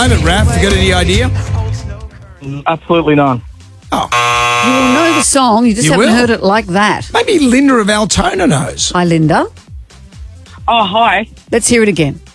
moment, Raph. You got any idea? Absolutely none. You will know the song, you just You haven't will. heard it like that. Maybe Linda of Altona knows. Hi, Linda. Oh, hi. Let's hear it again.